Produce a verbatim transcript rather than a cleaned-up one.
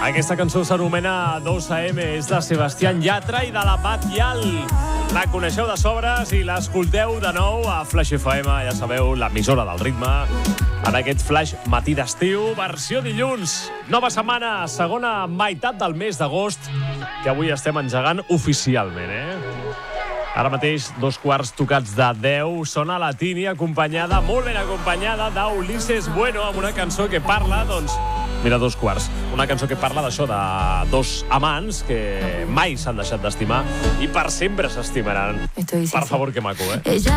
Aquesta cançó s'anomena dos a eme, és de Sebastián Yatra i de la Bat Yal. La coneixeu de sobres i l'escolteu de nou a Flash F M, ja sabeu, l'emissora del ritme. En aquest Flash matí d'estiu, versió dilluns. Nova setmana, segona meitat del mes d'agost, que avui estem engegant oficialment, eh? Ara mateix, dos quarts tocats de deu, sona la Tini acompanyada, molt ben acompanyada, d'Ulises Bueno, amb una cançó que parla, doncs, mira, dos quarts, una cançó que parla d'això, de dos amants que mai s'han deixat d'estimar i per sempre s'estimaran. Per favor, que maco, eh?